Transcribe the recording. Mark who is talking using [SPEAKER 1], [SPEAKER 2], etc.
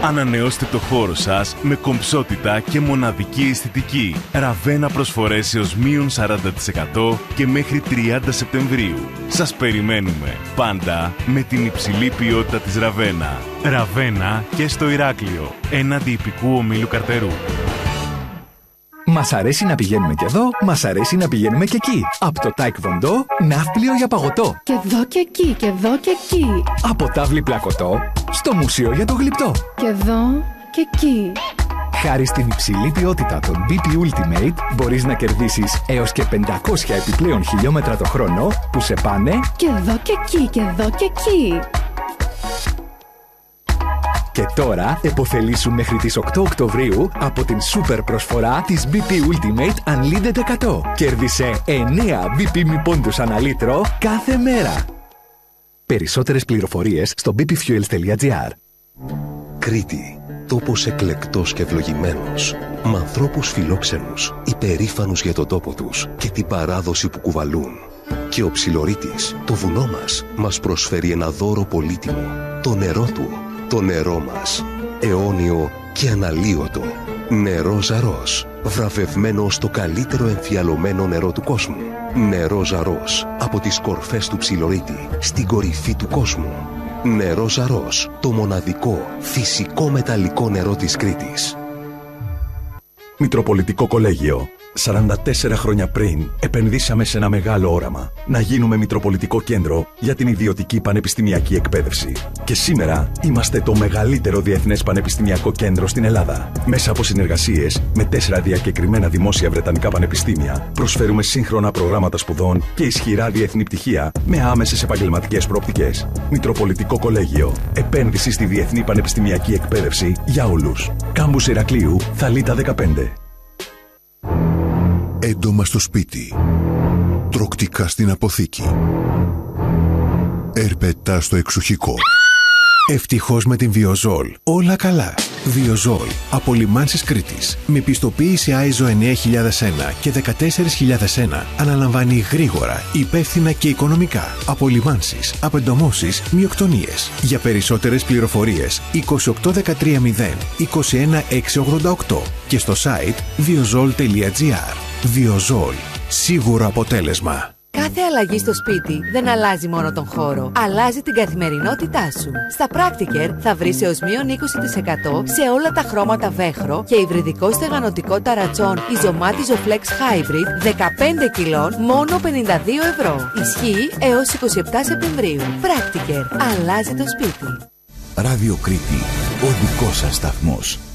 [SPEAKER 1] Ανανεώστε το χώρο σας με κομψότητα και μοναδική αισθητική. Ραβένα προσφορές έως μείον 40% και μέχρι 30 Σεπτεμβρίου. Σας περιμένουμε πάντα με την υψηλή ποιότητα της Ραβένα. Ραβένα και στο Ηράκλειο, έναντι ιππικού ομίλου Καρτερού.
[SPEAKER 2] Μας αρέσει να πηγαίνουμε και εδώ, μας αρέσει να πηγαίνουμε και εκεί. Από το Taekwondo, ναύπλιο για παγωτό.
[SPEAKER 3] Και εδώ και εκεί, και εδώ και εκεί.
[SPEAKER 2] Από τάβλη πλακωτό, στο μουσείο για το γλυπτό.
[SPEAKER 3] Και εδώ και εκεί.
[SPEAKER 2] Χάρη στην υψηλή ποιότητα των BP Ultimate, μπορείς να κερδίσεις έως και 500 επιπλέον χιλιόμετρα το χρόνο που σε πάνε
[SPEAKER 3] και εδώ και εκεί, και εδώ και εκεί.
[SPEAKER 2] Και τώρα επωφελήσου μέχρι τις 8 Οκτωβρίου από την σούπερ προσφορά της BP Ultimate Unlimited 100. Κέρδισε 9 BP μη πόντους ανά λίτρο κάθε μέρα. Περισσότερες πληροφορίες στο bpfuels.gr.
[SPEAKER 4] Κρήτη. Τόπος εκλεκτός και ευλογημένος. Με ανθρώπους φιλόξενους, υπερήφανους για τον τόπο τους και την παράδοση που κουβαλούν. Και ο Ψιλορίτης, το βουνό μας προσφέρει ένα δώρο πολύτιμο. Το νερό του. Το νερό μας, αιώνιο και αναλύωτο. Νερό Ζαρός, βραβευμένο στο καλύτερο εμφιαλωμένο νερό του κόσμου. Νερό Ζαρός, από τις κορφές του Ψιλορίτη, στην κορυφή του κόσμου. Νερό Ζαρός, το μοναδικό, φυσικό μεταλλικό νερό της Κρήτης.
[SPEAKER 5] Μητροπολιτικό Κολέγιο. 44 χρόνια πριν επενδύσαμε σε ένα μεγάλο όραμα. Να γίνουμε Μητροπολιτικό Κέντρο για την ιδιωτική πανεπιστημιακή εκπαίδευση. Και σήμερα είμαστε το μεγαλύτερο διεθνές πανεπιστημιακό κέντρο στην Ελλάδα. Μέσα από συνεργασίες με 4 διακεκριμένα δημόσια βρετανικά πανεπιστήμια, προσφέρουμε σύγχρονα προγράμματα σπουδών και ισχυρά διεθνή πτυχία με άμεσες επαγγελματικές προοπτικές. Μητροπολιτικό Κολέγιο. Επένδυση στη διεθνή πανεπιστημιακή εκπαίδευση για όλους. Κάμπους Ηρακλείου, Θαλίτα 15.
[SPEAKER 6] Έντομα στο σπίτι. Τροκτικά στην αποθήκη. Ερπετά στο εξοχικό. Ευτυχώς με την Βιοζόλ. Όλα καλά. Βιοζόλ. Από Λιμάνσης Κρήτης. Με πιστοποίηση ISO 9001 και 14001. Αναλαμβάνει γρήγορα, υπεύθυνα και οικονομικά. Από Λιμάνσης, απεντομώσεις, μειοκτονίες. Για περισσότερες πληροφορίες 28130 21688 και στο site viozol.gr. Βιοζόλ. Σίγουρο αποτέλεσμα.
[SPEAKER 7] Κάθε αλλαγή στο σπίτι δεν αλλάζει μόνο τον χώρο, αλλάζει την καθημερινότητά σου. Στα Practiker θα βρεις έως μείον 20% σε όλα τα χρώματα βέχρο και υβριδικό στεγανοτικό ταρατσόν Ιζωμάτιζο Flex Hybrid 15 κιλών μόνο 52 ευρώ. Ισχύει έως 27 Σεπτεμβρίου. Practiker. Αλλάζει το σπίτι.
[SPEAKER 8] Ράδιο Κρήτη. Ο δικός σας σταθμός.